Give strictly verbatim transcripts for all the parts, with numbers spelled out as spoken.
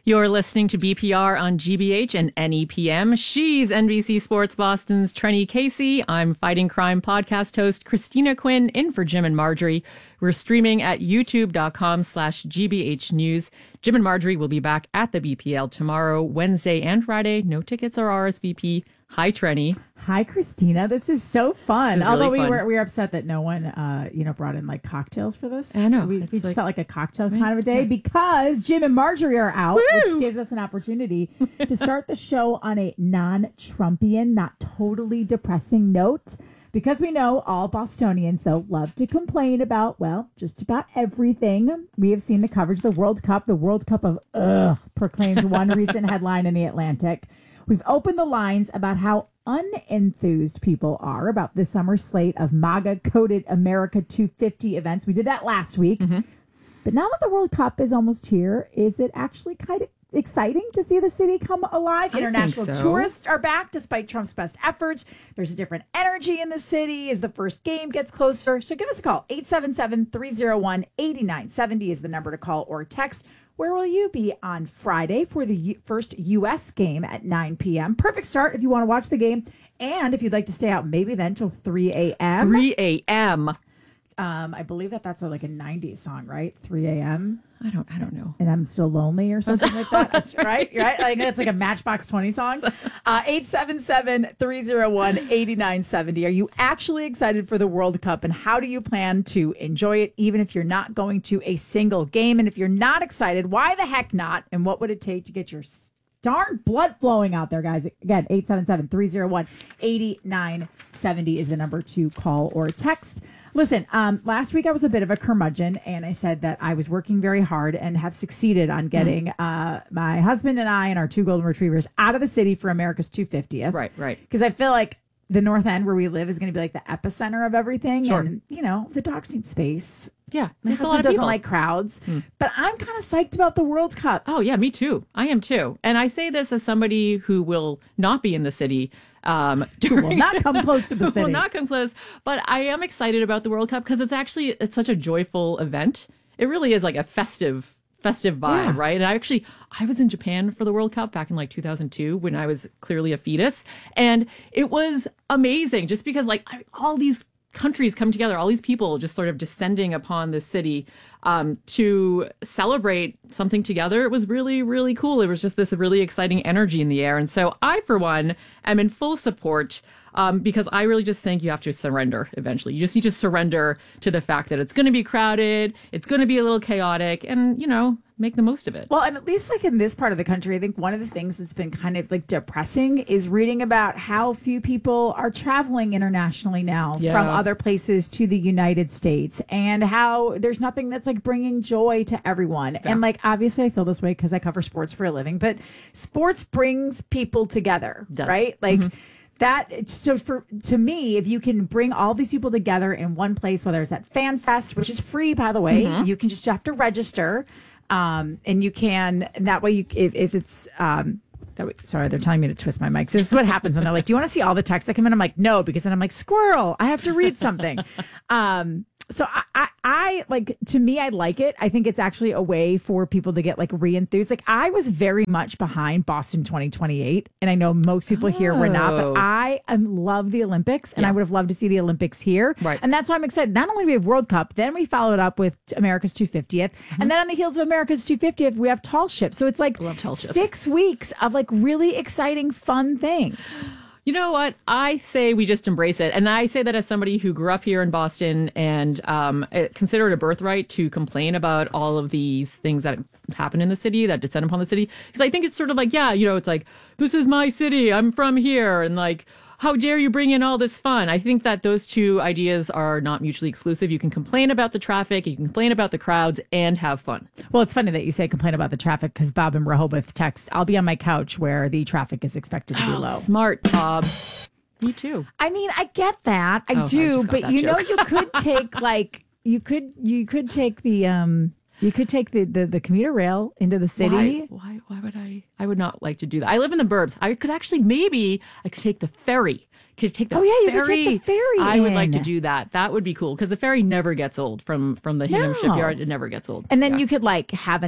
You're listening to B P R on G B H and N E P M. She's N B C Sports Boston's Trenny Casey. I'm Fighting Crime podcast host Christina Quinn, in for Jim and Marjorie. We're streaming at youtube.com slash GBH News. Jim and Marjorie will be back at the B P L tomorrow, Wednesday and Friday. No tickets or R S V P. Hi, Trenny. Hi, Christina. This is so fun. Is Although really we fun. were we were upset that no one, uh, you know, brought in like cocktails for this. I know. We, we just like, felt like a cocktail kind of a day because Jim and Marjorie are out, Woo! which gives us an opportunity to start the show on a non-Trumpian, not totally depressing note. Because we know all Bostonians, though, love to complain about, well, just about everything. We have seen the coverage of the World Cup. The World Cup of ugh proclaimed one recent headline in The Atlantic. We've opened the lines about how unenthused people are about this summer's slate of MAGA-coded America two fifty events. We did that last week. Mm-hmm. But now that the World Cup is almost here, is it actually kind of exciting to see the city come alive? I International think so. tourists are back despite Trump's best efforts. There's a different energy in the city as the first game gets closer. So give us a call. eight seven seven, three oh one, eight nine seven oh is the number to call or text. Where will you be on Friday for the U- first U S game at nine p.m.? Perfect start if you want to watch the game. And if you'd like to stay out maybe then till three a.m. three a.m. Um, I believe that that's a, like a nineties song, right? three a.m. I don't I don't know. And I'm Still Lonely or something like that. That's right. Right. Like that's like a Matchbox twenty song. Uh, eight seven seven, three oh one, eight nine seven oh. Are you actually excited for the World Cup? And how do you plan to enjoy it, even if you're not going to a single game? And if you're not excited, why the heck not? And what would it take to get your darn blood flowing out there, guys? Again, eight seven seven, three oh one, eight nine seven oh is the number to call or text. Listen, um, last week I was a bit of a curmudgeon, and I said that I was working very hard and have succeeded on getting mm. uh, my husband and I and our two golden retrievers out of the city for America's two fiftieth. Right, right. Because I feel like the North End where we live is going to be like the epicenter of everything. Sure. And, you know, the dogs need space. Yeah, My there's a lot husband of doesn't people. like crowds, Hmm. but I'm kind of psyched about the World Cup. Oh, yeah, me too. I am too. And I say this as somebody who will not be in the city. Um, Who will not come close to the who city. will not come close. But I am excited about the World Cup because it's actually, it's such a joyful event. It really is like a festive, festive vibe, Yeah. right? And I actually, I was in Japan for the World Cup back in like two thousand two when I was clearly a fetus. And it was amazing just because like I, all these countries come together, all these people just sort of descending upon the city um, to celebrate something together. It was really, really cool. It was just this really exciting energy in the air. And so I, for one, am in full support um, because I really just think you have to surrender eventually. You just need to surrender to the fact that it's going to be crowded, it's going to be a little chaotic, and, you know, make the most of it. Well, and at least like in this part of the country, I think one of the things that's been kind of like depressing is reading about how few people are traveling internationally now Yeah. from other places to the United States, and how there's nothing that's like bringing joy to everyone. Yeah. And like, obviously I feel this way because I cover sports for a living, but sports brings people together, Does. right? Like, Mm-hmm. that so for to me, if you can bring all these people together in one place, whether it's at Fan Fest, which is free, by the way, Mm-hmm. you can just have to register, um, and you can and that way you if, if it's um, that way, sorry, they're telling me to twist my mic. So this is what happens when they're like, "Do you want to see all the texts that come in?" I'm like, "No," because then I'm like, "Squirrel, I have to read something." um, So I, I, I like to me, I like it. I think it's actually a way for people to get like re-enthused. Like I was very much behind Boston twenty twenty-eight, and I know most people here were not, Oh. but I um, love the Olympics, and Yeah. I would have loved to see the Olympics here. Right. And that's why I'm excited. Not only do we have World Cup, then we followed up with America's two fiftieth, Mm-hmm. and then on the heels of America's two fiftieth, we have Tall Ships. So it's like love Tall Ships. six weeks of like really exciting, fun things. You know what? I say we just embrace it. And I say that as somebody who grew up here in Boston and um, consider it a birthright to complain about all of these things that happen in the city, that descend upon the city. Because I think it's sort of like, yeah, you know, it's like, this is my city. I'm from here. And like, how dare you bring in all this fun? I think that those two ideas are not mutually exclusive. You can complain about the traffic, you can complain about the crowds, and have fun. Well, it's funny that you say complain about the traffic because Bob in Rehoboth text, I'll be on my couch where the traffic is expected to be Oh, low. smart, Bob. Me too. I mean, I get that. I Oh, I do, just got but that you know, joke. you could take like you could you could take the um you could take the the, the commuter rail into the city. Why, why? Why would I? I would not like to do that. I live in the burbs. I could actually maybe I could take the ferry. Could take the Oh, yeah, you ferry. could take the ferry I would like to in. do that. That would be cool because the ferry never gets old from from the Hingham No. shipyard. It never gets old. And then Yeah. you could like have a nice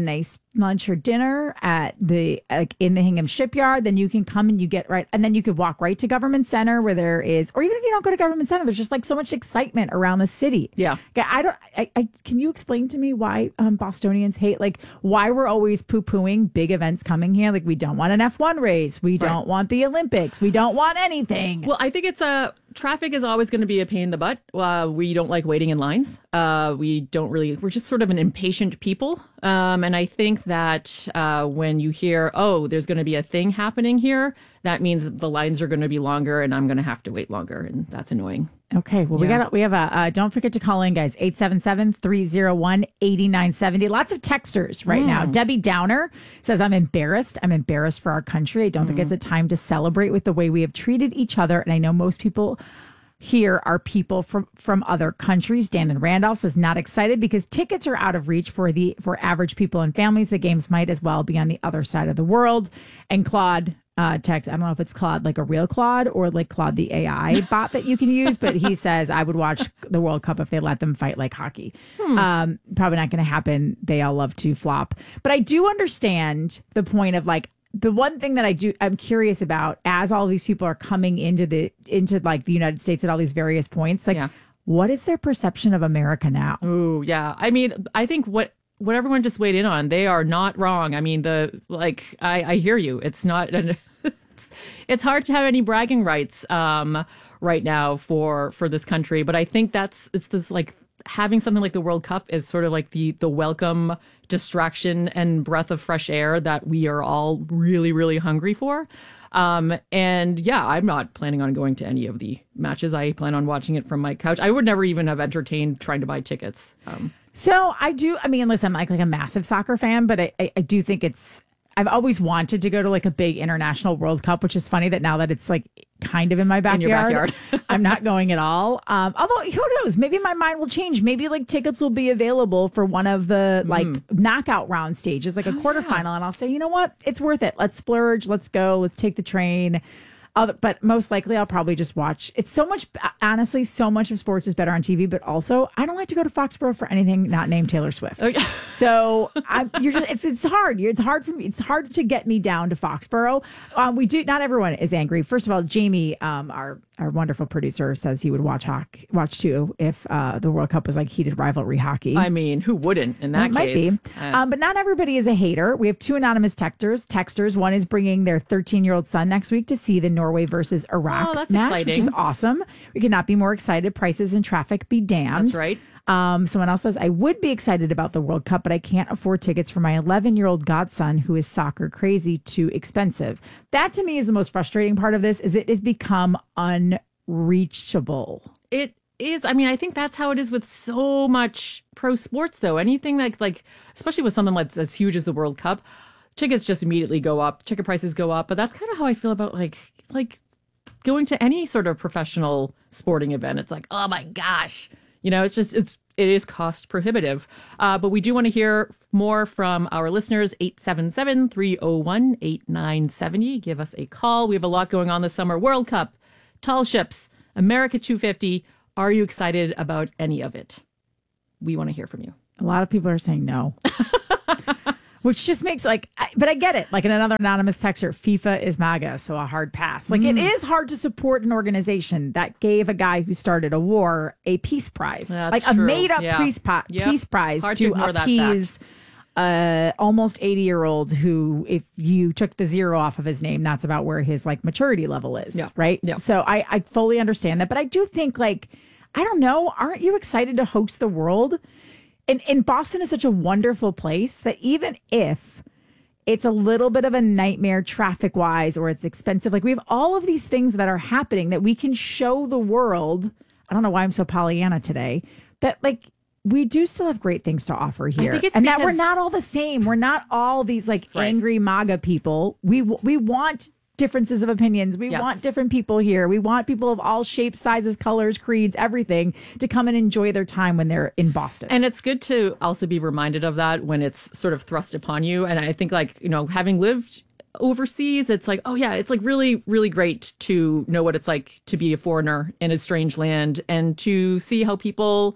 lunch or dinner at the like in the Hingham Shipyard. Then you can come and you get right, and then you could walk right to Government Center where there is, or even if you don't go to Government Center, there's just like so much excitement around the city. Yeah. Okay, I don't. I, I can you explain to me why um, Bostonians hate like why we're always poo pooing big events coming here? Like we don't want an F one race, we Right. don't want the Olympics, we don't want anything. Well, I think it's a traffic is always going to be a pain in the butt. Uh, we don't like waiting in lines. Uh, we don't really. We're just sort of an impatient people. Um, and I think that uh, when you hear, oh, there's going to be a thing happening here, that means the lines are going to be longer, and I'm going to have to wait longer, and that's annoying. Okay, well, we Yeah. got we have a uh, don't forget to call in, guys. eight seven seven, three oh one, eight nine seven oh. Lots of texters right now. Debbie Downer says, I'm embarrassed. I'm embarrassed for our country. I don't think it's a time to celebrate with the way we have treated each other. And I know most people here are people from from other countries. Dan and Randolph says not excited because tickets are out of reach for the for average people and families. The games might as well be on the other side of the world. And Claude uh, text, I don't know if it's Claude like a real Claude or like Claude the A I bot that you can use, but he says I would watch the World Cup if they let them fight like hockey. Hmm. Um, probably not going to happen. They all love to flop, but I do understand the point of like. The one thing that I do, I'm curious about as all these people are coming into the, into like the United States at all these various points, like Yeah. what is their perception of America now? Ooh, yeah. I mean, I think what what everyone just weighed in on, they are not wrong. I mean, the like, I, I hear you. It's not, it's, it's hard to have any bragging rights um, right now for for this country. But I think that's it's this like having something like the World Cup is sort of like the the welcome distraction and breath of fresh air that we are all really, really hungry for. Um, and yeah, I'm not planning on going to any of the matches. I plan on watching it from my couch. I would never even have entertained trying to buy tickets. Um, So I do, I mean, listen, I'm like, like a massive soccer fan, but I, I, I do think it's, I've always wanted to go to like a big international World Cup, which is funny that now that it's like kind of in my backyard, In your backyard. I'm not going at all. Um, although who knows, maybe my mind will change. Maybe like tickets will be available for one of the like knockout round stages, like a quarterfinal. And I'll say, you know what? It's worth it. Let's splurge. Let's go. Let's take the train. Other, but most likely I'll probably just watch. It's so much, honestly, so much of sports is better on T V, but also I don't like to go to Foxborough for anything not named Taylor Swift. Okay. So I, you're just, it's, it's hard. It's hard for me. It's hard to get me down to Foxborough. Um, we do, not everyone is angry. First of all, Jamie, um, our, our wonderful producer says he would watch hockey, watch too, if uh, the World Cup was like heated rivalry hockey. I mean, who wouldn't in that It might case? be. Um, but not everybody is a hater. We have two anonymous texters. Texters. One is bringing their thirteen-year-old son next week to see the Norway versus Iraq Oh, that's match, which exciting. is awesome. We could not be more excited. Prices and traffic be damned. That's right. Um, someone else says, I would be excited about the World Cup, but I can't afford tickets for my eleven-year-old godson who is soccer crazy, too expensive. That to me is the most frustrating part of this, is it has become unreachable. It is. I mean, I think that's how it is with so much pro sports, though. Anything like, like, especially with something that's as huge as the World Cup, tickets just immediately go up. Ticket prices go up. But that's kind of how I feel about like, like going to any sort of professional sporting event. It's like, oh my gosh, you know, it's just, it's, it is cost prohibitive. Uh, but we do want to hear more from our listeners. Eight seven seven, three oh one, eight nine seven oh. Give us a call. We have a lot going on this summer. World Cup, tall ships, America two fifty. Are you excited about any of it? We want to hear from you. A lot of people are saying no. Which just makes like, I- but I get it. Like in another anonymous texter, FIFA is MAGA, so a hard pass. Like it is hard to support an organization that gave a guy who started a war a peace prize, That's like a true. made up Yeah. peace, po- Yep. peace prize Hard to to ignore that appease uh almost eighty year old who, if you took the zero off of his name, that's about where his like maturity level is. Yeah. Right. Yeah. So I, I fully understand that. But I do think like, I don't know, aren't you excited to host the world? And, and Boston is such a wonderful place that even if it's a little bit of a nightmare traffic wise, or it's expensive, like we have all of these things that are happening that we can show the world. I don't know why I'm so Pollyanna today, that like we do still have great things to offer here. think it's and that we're because- not all the same. We're not all these like Right. angry MAGA people. We, we want differences of opinions. We Yes. want different people here. We want people of all shapes, sizes, colors, creeds, everything to come and enjoy their time when they're in Boston. And it's good to also be reminded of that when it's sort of thrust upon you. And I think like, you know, having lived overseas, it's like, oh yeah, it's like really, really great to know what it's like to be a foreigner in a strange land and to see how people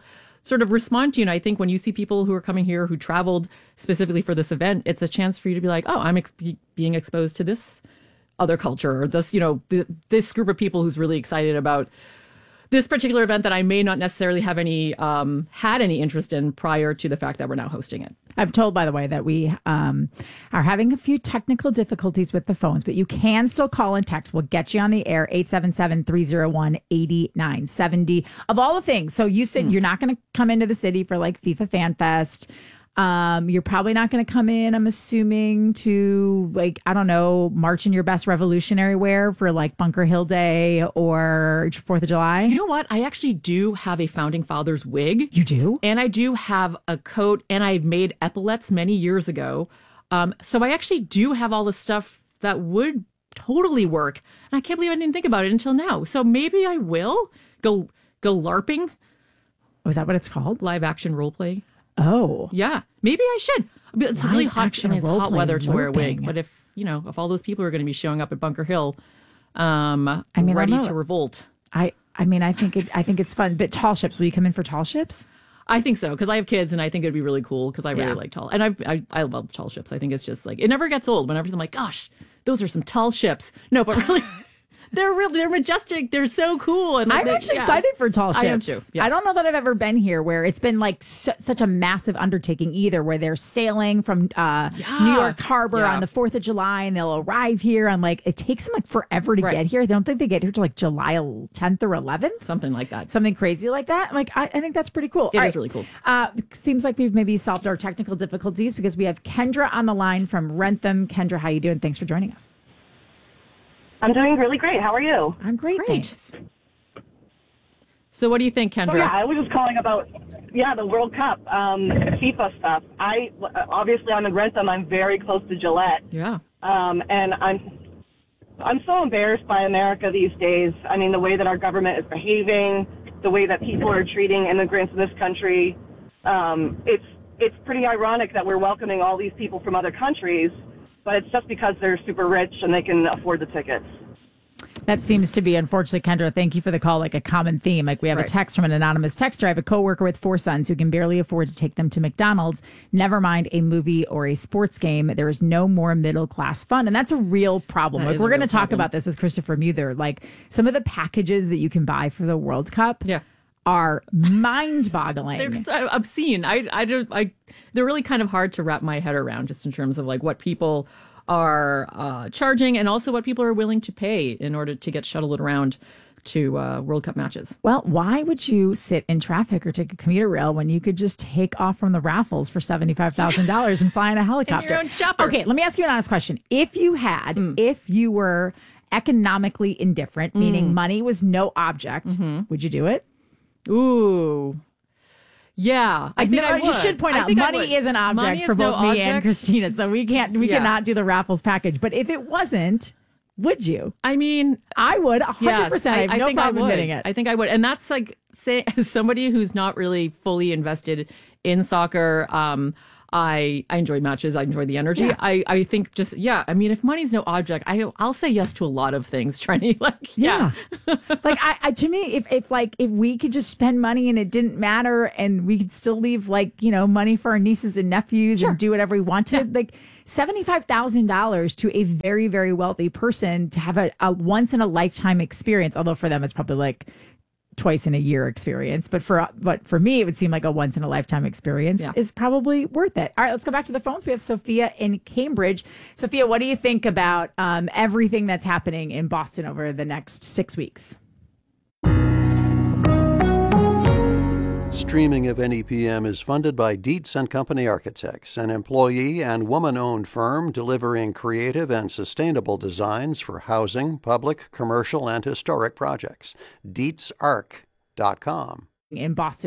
sort of respond to you. And I think when you see people who are coming here who traveled specifically for this event, it's a chance for you to be like, oh, I'm ex- being exposed to this other culture, or this, you know, th- this group of people who's really excited about this particular event that I may not necessarily have any, um, had any interest in prior to the fact that we're now hosting it. I'm told, by the way, that we um, are having a few technical difficulties with the phones, but you can still call and text. We'll get you on the air, eight seven seven, three oh one, eight nine seven oh. Of all the things. So you said mm. you're not going to come into the city for like FIFA Fan Fest. Um, you're probably not going to come in, I'm assuming, to like, I don't know, march in your best revolutionary wear for like Bunker Hill Day or fourth of July. You know what? I actually do have a Founding Fathers wig. You do? And I do have a coat, and I made epaulets many years ago. Um, so I actually do have all the stuff that would totally work. And I can't believe I didn't think about it until now. So maybe I will go, go LARPing. Oh, is that what it's called? Live action role play. Oh. Yeah, maybe I should. But it's Live really hot. I mean, it's hot weather to wear a LARPing. wig. But if, you know, if all those people are going to be showing up at Bunker Hill, um, I mean, ready I'm to not- revolt. I, I mean, I think it, I think it's fun. But tall ships, will you come in for tall ships? I think so, because I have kids, and I think it'd be really cool, because I really Yeah. like tall. And I, I I love tall ships. I think it's just like, it never gets old. Whenever I'm like, gosh, those are some tall ships. No, but really, they're really, they're majestic. They're so cool. And like, I'm they- actually yeah. excited for tall ships. I am too. Yeah. I don't know that I've ever been here where it's been like su- such a massive undertaking either, where they're sailing from uh, Yeah. New York Harbor Yeah. on the fourth of July and they'll arrive here on like, it takes them like forever to Right. get here. They don't think they get here till like July tenth or eleventh. Something like that. Something crazy like that. Like, I, I think that's pretty cool. It All is really cool. Uh, seems like we've maybe solved our technical difficulties because we have Kendra on the line from Rentham. Kendra, how you doing? Thanks for joining us. I'm doing really great. How are you? I'm great, Great. thanks. So what do you think, Kendra? Oh, yeah, I was just calling about, yeah, the World Cup, um, FIFA stuff. I, obviously, I'm in Rentham. I'm very close to Gillette. Yeah. Um, and I'm, I'm so embarrassed by America these days. I mean, the way that our government is behaving, the way that people are treating immigrants in this country. Um, it's, it's pretty ironic that we're welcoming all these people from other countries, but it's just because they're super rich and they can afford the tickets. That seems to be, unfortunately, Kendra, thank you for the call, like a common theme. Like we have Right. a text from an anonymous texter. I have a coworker with four sons who can barely afford to take them to McDonald's, never mind a movie or a sports game. There is no more middle class fun. And that's a real problem. That Like is we're a going to real talk problem. about this with Christopher Muther. Like some of the packages that you can buy for the World Cup Yeah. are mind boggling. They're so obscene. I, I, don't- I, they're really kind of hard to wrap my head around, just in terms of like what people are uh, charging, and also what people are willing to pay in order to get shuttled around to uh, World Cup matches. Well, why would you sit in traffic or take a commuter rail when you could just take off from the raffles for seventy-five thousand dollars and fly in a helicopter? own chopper. Okay, let me ask you an honest question. If you had, Mm. if you were economically indifferent, meaning Mm. money was no object, Mm-hmm. would you do it? Ooh. Yeah, I Like, think no, I you would. should point I out think I money would. is an object Money for is no both me and object. Christina, so we can't, we Yeah. cannot do the raffles package. But if it wasn't, would you? I mean, I would, one hundred yes, percent. I have no think I problem would. admitting it. I think I would. And that's like, say, as somebody who's not really fully invested in soccer, um, I, I enjoy matches. I enjoy the energy. Yeah. I, I think just, yeah, I mean, if money's no object, I, I'll say yes to a lot of things, trying to like, yeah. Yeah. like I, I to me, if, if like if we could just spend money and it didn't matter and we could still leave like, you know, money for our nieces and nephews and do whatever we wanted, like seventy-five thousand dollars to a very, very wealthy person to have a, a once in a lifetime experience, although for them it's probably like twice in a year experience, but for but for me it would seem like a once in a lifetime experience Yeah. is probably worth it. All right, let's go back to the phones. We have Sophia in Cambridge. Sophia, what do you think about um, everything that's happening in Boston over the next six weeks? Streaming of N E P M is funded by Dietz and Company Architects, an employee and woman-owned firm delivering creative and sustainable designs for housing, public, commercial, and historic projects. Dietz Arch dot com. In Boston